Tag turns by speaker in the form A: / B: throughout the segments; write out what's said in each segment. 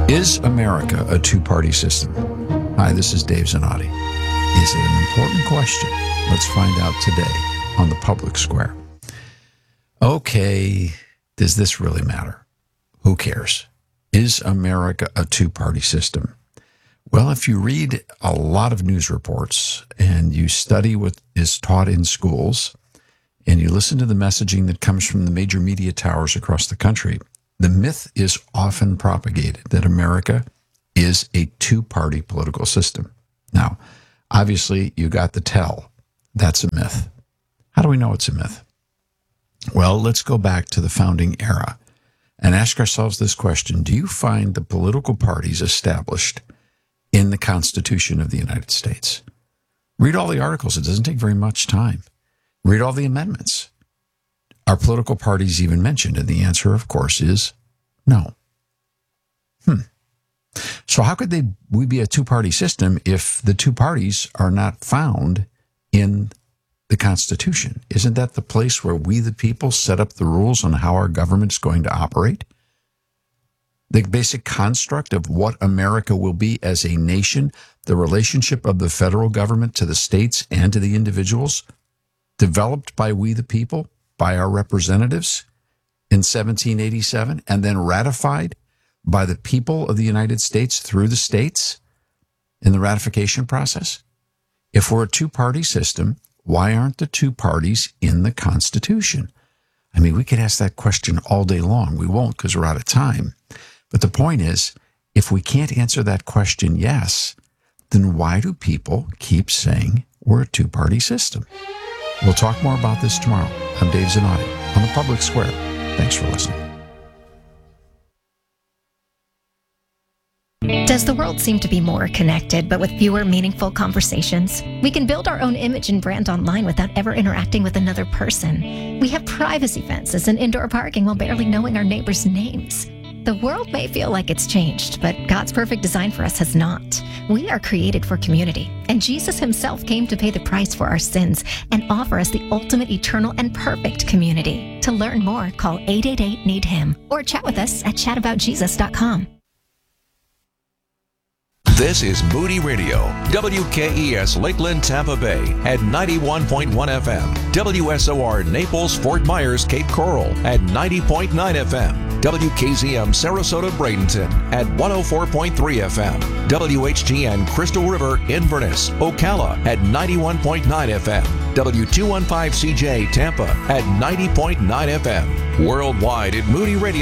A: Is America a two-party system? Hi, this is Dave Zanotti. Is it an important question? Let's find out today on the Public Square. Okay, does this really matter? Who cares? Is America a two-party system? Well, if you read a lot of news reports and you study what is taught in schools and you listen to the messaging that comes from the major media towers across the country, the myth is often propagated that America is a two-party political system. Now, obviously, you got the tell. That's a myth. How do we know it's a myth? Well, let's go back to the founding era and ask ourselves this question. Do you find the political parties established in the Constitution of the United States? Read all the articles. It doesn't take very much time. Read all the amendments. Are political parties even mentioned? And the answer, of course, is no. So how could we be a two-party system if the two parties are not found in the Constitution? Isn't that the place where we, the people, set up the rules on how our government's going to operate? The basic construct of what America will be as a nation, the relationship of the federal government to the states and to the individuals, developed by we, the people, by our representatives in 1787, and then ratified by the people of the United States through the states in the ratification process. If we're a two-party system, why aren't the two parties in the Constitution? I mean, we could ask that question all day long. We won't because we're out of time. But the point is, if we can't answer that question yes, then why do people keep saying we're a two-party system? We'll talk more about this tomorrow. I'm Dave Zanotti on the Public Square. Thanks for listening.
B: Does the world seem to be more connected, but with fewer meaningful conversations? We can build our own image and brand online without ever interacting with another person. We have privacy fences and indoor parking while barely knowing our neighbors' names. The world may feel like it's changed, but God's perfect design for us has not. We are created for community, and Jesus himself came to pay the price for our sins and offer us the ultimate, eternal, and perfect community. To learn more, call 888-NEED-HIM or chat with us at chataboutjesus.com.
C: This is Moody Radio, WKES Lakeland, Tampa Bay at 91.1 FM, WSOR Naples, Fort Myers, Cape Coral at 90.9 FM, WKZM Sarasota, Bradenton at 104.3 FM, WHTN Crystal River, Inverness, Ocala at 91.9 FM, W215CJ Tampa at 90.9 FM, worldwide at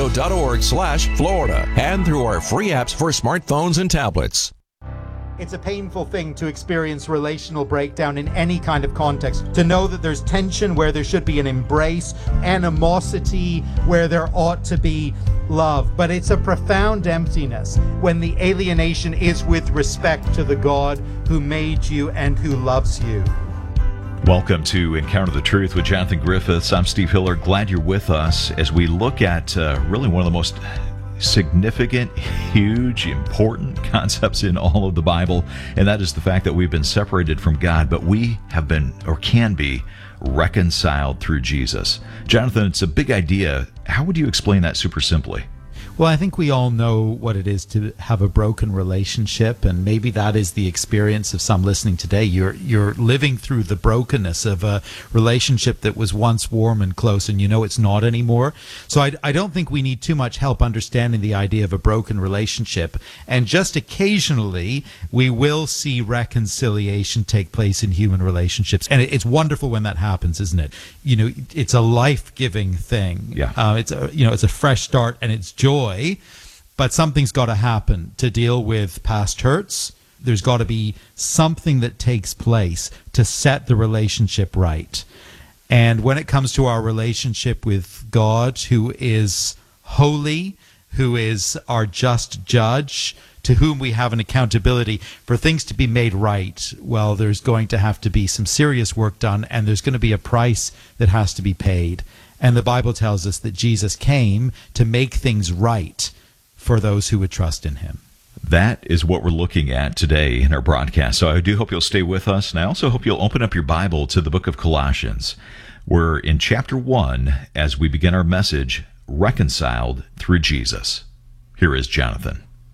C: moodyradio.org/Florida, and through our free apps for smartphones and tablets.
D: It's a painful thing to experience relational breakdown in any kind of context. To know that there's tension where there should be an embrace, animosity where there ought to be love. But it's a profound emptiness when the alienation is with respect to the God who made you and who loves you.
E: Welcome to Encounter the Truth with Jonathan Griffiths. I'm Steve Hiller. Glad you're with us as we look at really one of the most significant, huge, important concepts in all of the Bible, and that is the fact that we've been separated from God, but we have been, or can be, reconciled through Jesus. Jonathan, it's a big idea. How would you explain that super simply?
F: Well, I think we all know what it is to have a broken relationship, and maybe that is the experience of some listening today. You're living through the brokenness of a relationship that was once warm and close, and you know it's not anymore. So I don't think we need too much help understanding the idea of a broken relationship. And just occasionally, we will see reconciliation take place in human relationships, and it's wonderful when that happens, isn't it? You know, it's a life-giving thing.
E: Yeah.
F: It's a fresh start, and it's joy. But something's got to happen to deal with past hurts. There's got to be something that takes place to set the relationship right. And when it comes to our relationship with God, who is holy, who is our just judge, to whom we have an accountability for things to be made right, well, there's going to have to be some serious work done, and there's going to be a price that has to be paid. And the Bible tells us that Jesus came to make things right for those who would trust in him.
E: That is what we're looking at today in our broadcast. So I do hope you'll stay with us. And I also hope you'll open up your Bible to the book of Colossians. We're in chapter 1 as we begin our message, Reconciled Through Jesus. Here is Jonathan.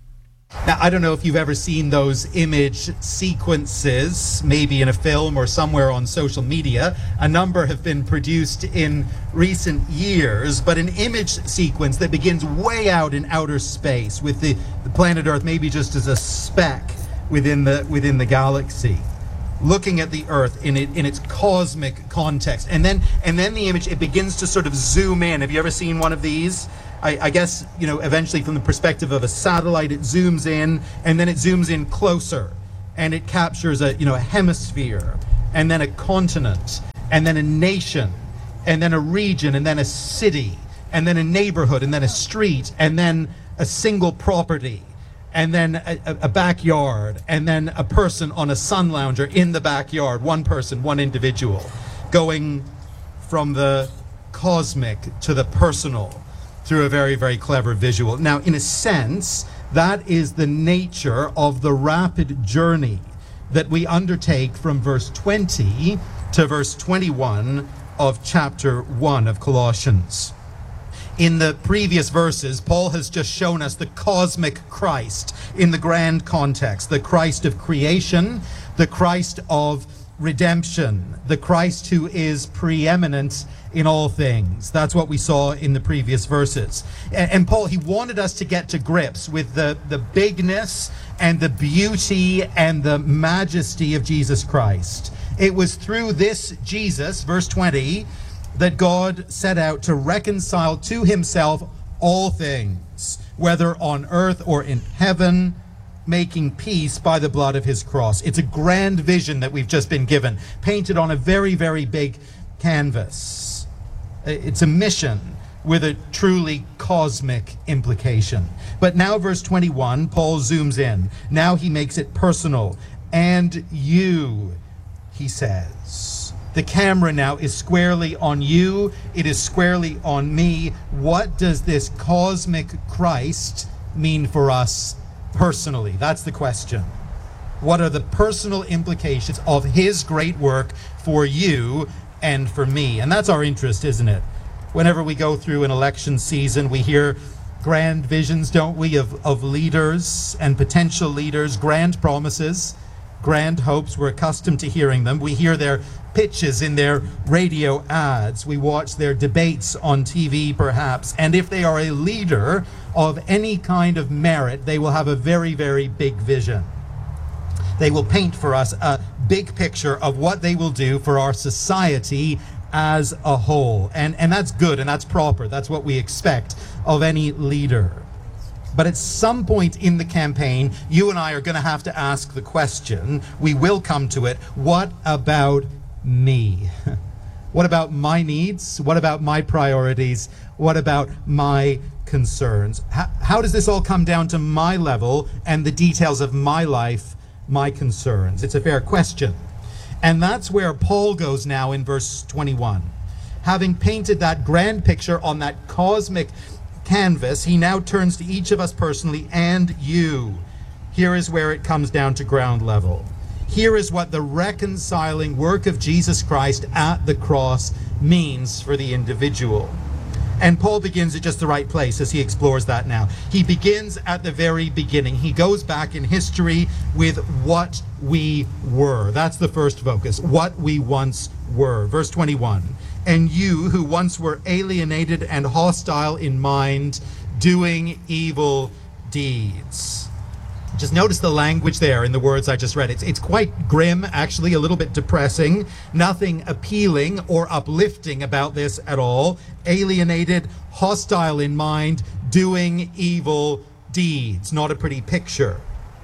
D: Now, I don't know if you've ever seen those image sequences, maybe in a film or somewhere on social media. A number have been produced in recent years, but an image sequence that begins way out in outer space with the planet Earth maybe just as a speck within the galaxy, looking at the Earth in its cosmic context. And then the image, it begins to sort of zoom in. Have you ever seen one of these? I guess, eventually from the perspective of a satellite, it zooms in, and then it zooms in closer, and it captures a hemisphere, and then a continent, and then a nation, and then a region, and then a city, and then a neighborhood, and then a street, and then a single property, and then a backyard, and then a person on a sun lounger in the backyard, one person, one individual, going from the cosmic to the personal, through a very, very clever visual. Now, in a sense, that is the nature of the rapid journey that we undertake from verse 20 to verse 21 of chapter 1 of Colossians. In the previous verses, Paul has just shown us the cosmic Christ in the grand context, the Christ of creation, the Christ of redemption, the Christ who is preeminent in all things. That's what we saw in the previous verses. And Paul, he wanted us to get to grips with the bigness and the beauty and the majesty of Jesus Christ. It was through this Jesus, verse 20, that God set out to reconcile to himself all things, whether on earth or in heaven, making peace by the blood of his cross. It's a grand vision that we've just been given, painted on a very, very big canvas. It's a mission with a truly cosmic implication. But now verse 21, Paul zooms in. Now he makes it personal. And you, he says. The camera now is squarely on you. It is squarely on me. What does this cosmic Christ mean for us personally? That's the question. What are the personal implications of his great work for you and for me? And that's our interest, isn't it? Whenever we go through an election season, we hear grand visions, don't we, of leaders and potential leaders, grand promises, grand hopes. We're accustomed to hearing them. We hear their pitches in their radio ads. We watch their debates on TV, perhaps. And if they are a leader of any kind of merit, they will have a very, very big vision. They will paint for us a big picture of what they will do for our society as a whole. And that's good and that's proper. That's what we expect of any leader. But at some point in the campaign, you and I are going to have to ask the question, we will come to it, what about me? What about my needs? What about my priorities? What about my concerns? How does this all come down to my level and the details of my life, my concerns? It's a fair question. And that's where Paul goes now in verse 21. Having painted that grand picture on that cosmic canvas, he now turns to each of us personally and you. Here is where it comes down to ground level. Here is what the reconciling work of Jesus Christ at the cross means for the individual. And Paul begins at just the right place as he explores that now. He begins at the very beginning. He goes back in history with what we were. That's the first focus, what we once were. Verse 21, and you who once were alienated and hostile in mind, doing evil deeds. Just notice the language there in the words I just read. It's quite grim, actually, a little bit depressing. Nothing appealing or uplifting about this at all. Alienated, hostile in mind, doing evil deeds. Not a pretty picture.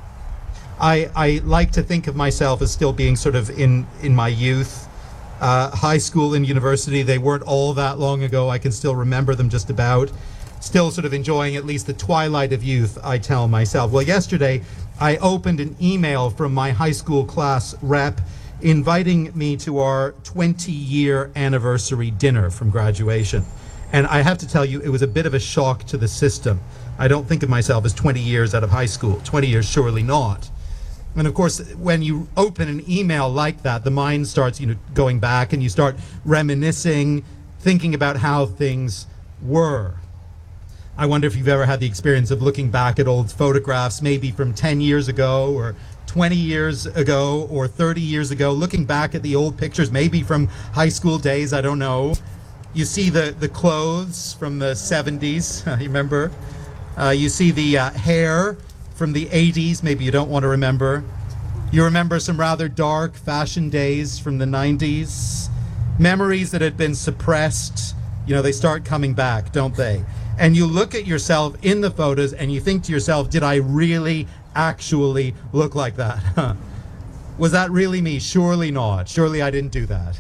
D: I like to think of myself as still being sort of in my youth. High school and university, they weren't all that long ago. I can still remember them just about. Still sort of enjoying at least the twilight of youth, I tell myself. Well, yesterday I opened an email from my high school class rep inviting me to our 20-year anniversary dinner from graduation. And I have to tell you, it was a bit of a shock to the system. I don't think of myself as 20 years out of high school. 20 years, surely not. And of course, when you open an email like that, the mind starts, going back and you start reminiscing, thinking about how things were. I wonder if you've ever had the experience of looking back at old photographs, maybe from 10 years ago or 20 years ago or 30 years ago, looking back at the old pictures, maybe from high school days, I don't know. You see the clothes from the 70s, you remember? You see the hair from the 80s, maybe you don't want to remember. You remember some rather dark fashion days from the 90s. Memories that had been suppressed, they start coming back, don't they? And you look at yourself in the photos and you think to yourself, did I really actually look like that? Was that really me? Surely not. Surely I didn't do that.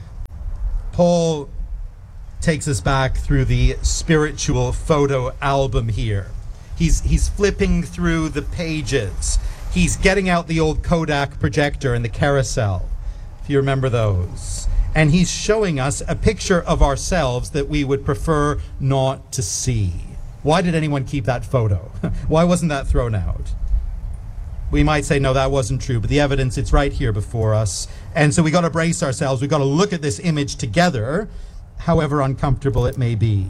D: Paul takes us back through the spiritual photo album here. He's flipping through the pages. He's getting out the old Kodak projector and the carousel, if you remember those. And he's showing us a picture of ourselves that we would prefer not to see. Why did anyone keep that photo? Why wasn't that thrown out? We might say, no, that wasn't true, but the evidence, it's right here before us. And so we got to brace ourselves. We got to look at this image together, however uncomfortable it may be.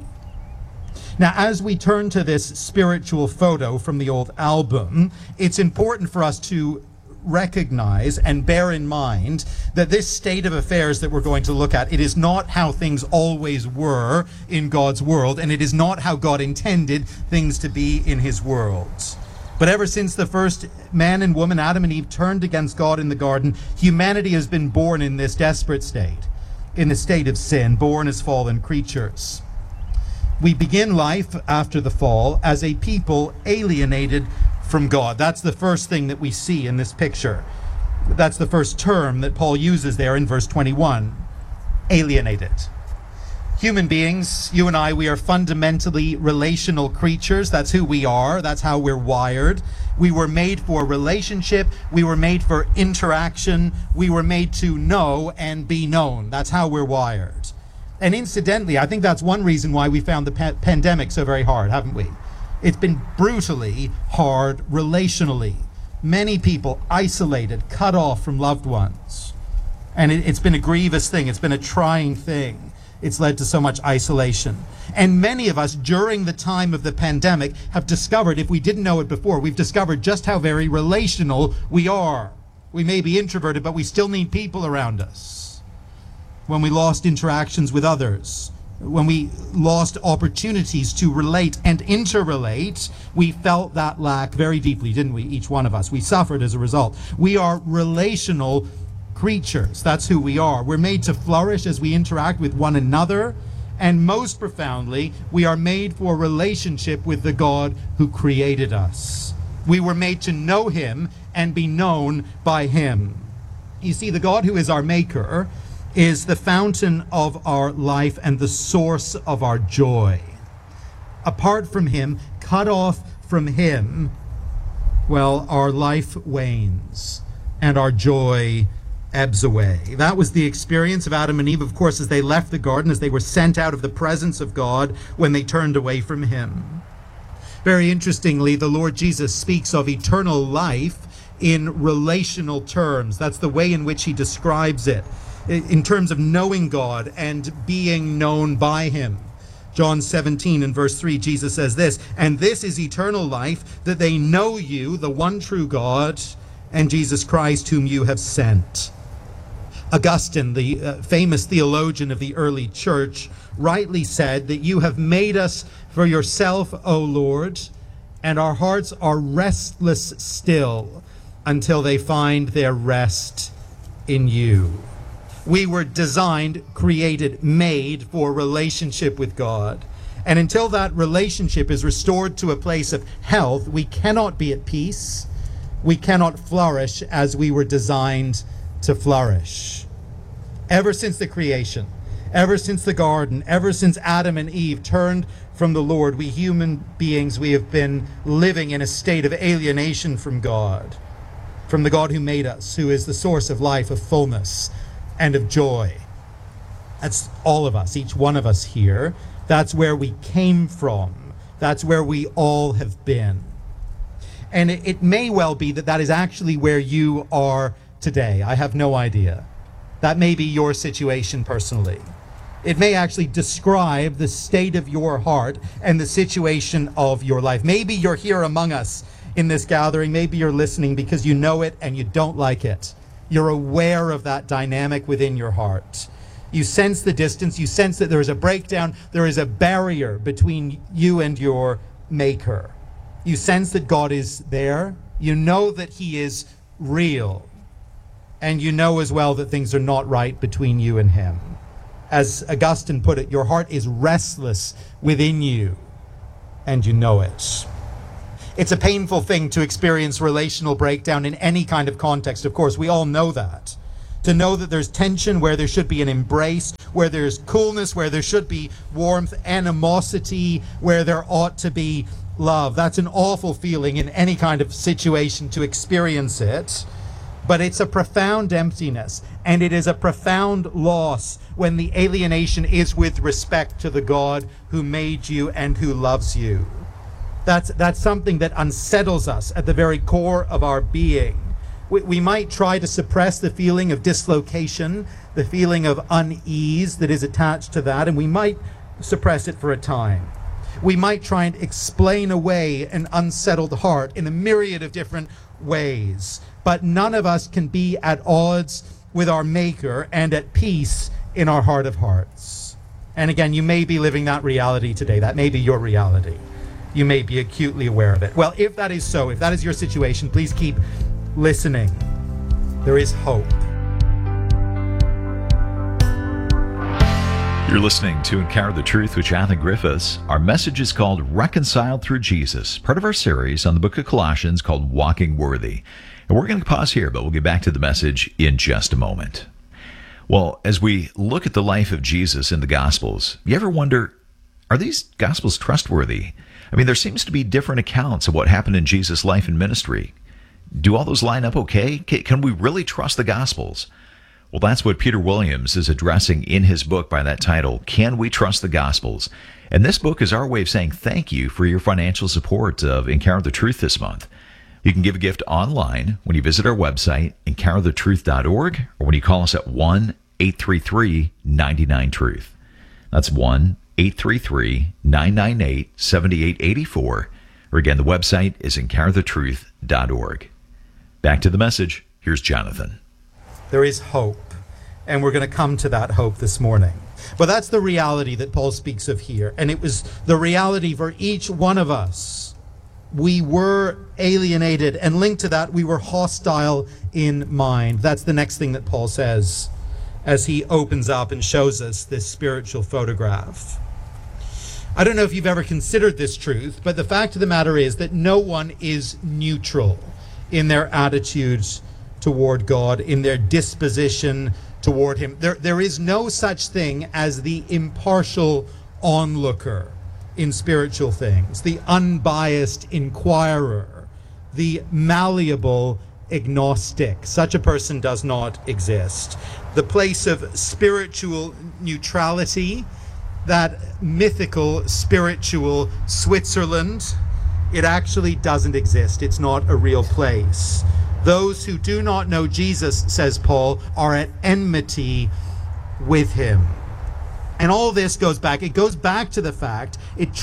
D: Now, as we turn to this spiritual photo from the old album, it's important for us to recognize and bear in mind that this state of affairs that we're going to look at, it is not how things always were in God's world, and it is not how God intended things to be in his world. But ever since the first man and woman, Adam and Eve, turned against God in the garden, humanity has been born in this desperate state, in the state of sin, born as fallen creatures. We begin life after the fall as a people alienated from God. That's the first thing that we see in this picture. That's the first term that Paul uses there in verse 21, alienated. Human beings, you and I, we are fundamentally relational creatures. That's who we are. That's how we're wired. We were made for relationship. We were made for interaction. We were made to know and be known. That's how we're wired. And incidentally, I think that's one reason why we found the pandemic so very hard, haven't we? It's been brutally hard relationally. Many people isolated, cut off from loved ones. And it's been a grievous thing. It's been a trying thing. It's led to so much isolation. And many of us during the time of the pandemic have discovered, if we didn't know it before, we've discovered just how very relational we are. We may be introverted, but we still need people around us. When we lost interactions with others, when we lost opportunities to relate and interrelate, we felt that lack very deeply, didn't we? Each one of us. We suffered as a result. We are relational creatures. That's who we are. We're made to flourish as we interact with one another. And most profoundly, we are made for relationship with the God who created us. We were made to know him and be known by him. You see, the God who is our maker is the fountain of our life and the source of our joy. Apart from him, cut off from him, well, our life wanes and our joy ebbs away. That was the experience of Adam and Eve, of course, as they left the garden, as they were sent out of the presence of God when they turned away from him. Very interestingly, the Lord Jesus speaks of eternal life in relational terms. That's the way in which he describes it, in terms of knowing God and being known by him. John 17 and verse 3, Jesus says this, "And this is eternal life, that they know you, the one true God, and Jesus Christ, whom you have sent." Augustine, the famous theologian of the early church, rightly said that you have made us for yourself, O Lord, and our hearts are restless still until they find their rest in you. We were designed, created, made for relationship with God. And until that relationship is restored to a place of health, we cannot be at peace. We cannot flourish as we were designed to flourish. Ever since the creation, ever since the garden, ever since Adam and Eve turned from the Lord, we human beings, we have been living in a state of alienation from God, from the God who made us, who is the source of life, of fullness, and of joy. That's all of us, each one of us here. That's where we came from. That's where we all have been. And it may well be that that is actually where you are today. I have no idea. That may be your situation personally. It may actually describe the state of your heart and the situation of your life. Maybe you're here among us in this gathering. Maybe you're listening because you know it and you don't like it. You're aware of that dynamic within your heart. You sense the distance. You sense that there is a breakdown. There is a barrier between you and your Maker. You sense that God is there. You know that He is real. And you know as well that things are not right between you and Him. As Augustine put it, your heart is restless within you, and you know it. It's a painful thing to experience relational breakdown in any kind of context. Of course, we all know that. To know that there's tension where there should be an embrace, where there's coolness, where there should be warmth, animosity, where there ought to be love. That's an awful feeling in any kind of situation to experience it. But it's a profound emptiness, and it is a profound loss when the alienation is with respect to the God who made you and who loves you. That's something that unsettles us at the very core of our being. We might try to suppress the feeling of dislocation, the feeling of unease that is attached to that, and we might suppress it for a time. We might try and explain away an unsettled heart in a myriad of different ways, but none of us can be at odds with our Maker and at peace in our heart of hearts. And again, you may be living that reality today. That may be your reality. You may be acutely aware of it. Well, if that is so, if that is your situation, please keep listening. There is hope.
E: You're listening to Encounter the Truth with Jonathan Griffiths. Our message is called Reconciled Through Jesus, part of our series on the book of Colossians called Walking Worthy. And we're going to pause here, but we'll get back to the message in just a moment. Well, as we look at the life of Jesus in the Gospels, you ever wonder, are these Gospels trustworthy? I mean, there seems to be different accounts of what happened in Jesus' life and ministry. Do all those line up okay? Can we really trust the Gospels? Well, that's what Peter Williams is addressing in his book by that title, Can We Trust the Gospels? And this book is our way of saying thank you for your financial support of Encounter the Truth this month. You can give a gift online when you visit our website, encounterthetruth.org, or when you call us at 1-833-99-TRUTH. That's 1-833-998-7884. Or again, the website is encounterthetruth.org. Back to the message. Here's Jonathan.
D: There is hope, and we're going to come to that hope this morning. But that's the reality that Paul speaks of here, and it was the reality for each one of us. We were alienated, and linked to that, we were hostile in mind. That's the next thing that Paul says as he opens up and shows us this spiritual photograph. I don't know if you've ever considered this truth, but the fact of the matter is that no one is neutral in their attitudes toward God, in their disposition toward Him. There is no such thing as the impartial onlooker in spiritual things, the unbiased inquirer, the malleable agnostic. Such a person does not exist. The place of spiritual neutrality, that mythical spiritual Switzerland, it actually doesn't exist. It's not a real place. Those who do not know Jesus, says Paul, are at enmity with Him. And all this goes back, it traces back to the fact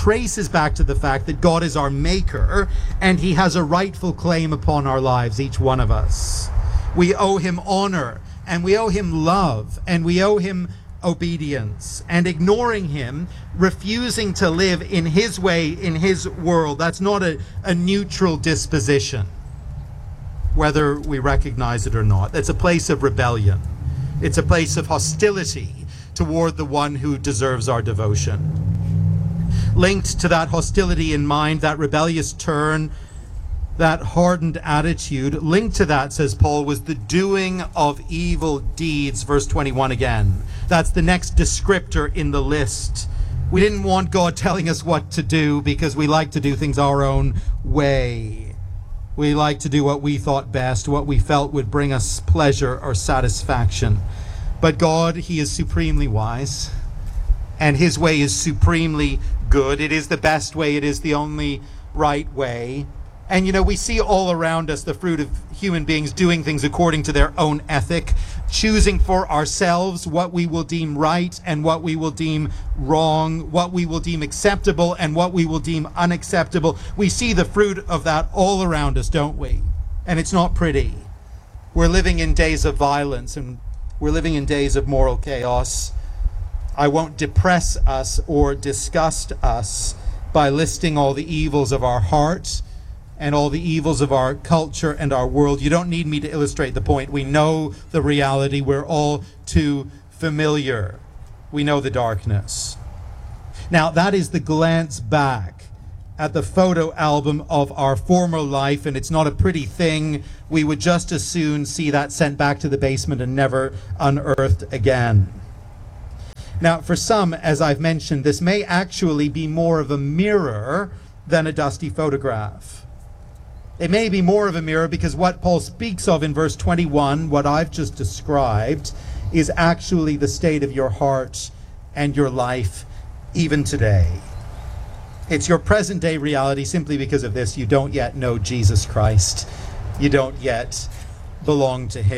D: that God is our Maker, and He has a rightful claim upon our lives, each one of us. We owe Him honor, and we owe Him love, and we owe Him obedience. And ignoring Him, refusing to live in His way, in His world, that's not a neutral disposition, whether we recognize it or not. It's a place of rebellion. It's a place of hostility toward the one who deserves our devotion. Linked to that hostility in mind, that rebellious turn, that hardened attitude, linked to that, says Paul, was the doing of evil deeds. Verse 21 again. That's the next descriptor in the list. We didn't want God telling us what to do because we like to do things our own way. We like to do what we thought best, what we felt would bring us pleasure or satisfaction. But God, He is supremely wise, and His way is supremely good. It is the best way. It is the only right way. And, you know, we see all around us the fruit of human beings doing things according to their own ethic, choosing for ourselves what we will deem right and what we will deem wrong, what we will deem acceptable and what we will deem unacceptable. We see the fruit of that all around us, don't we? And it's not pretty. We're living in days of violence and we're living in days of moral chaos. I won't depress us or disgust us by listing all the evils of our heart and all the evils of our culture and our world. You don't need me to illustrate the point. We know the reality. We're all too familiar. We know the darkness. Now, that is the glance back at the photo album of our former life, and it's not a pretty thing. We would just as soon see that sent back to the basement and never unearthed again. Now, for some, as I've mentioned, this may actually be more of a mirror than a dusty photograph. It may be more of a mirror because what Paul speaks of in verse 21, what I've just described, is actually the state of your heart and your life even today. It's your present day reality simply because of this. You don't yet know Jesus Christ. You don't yet belong to him.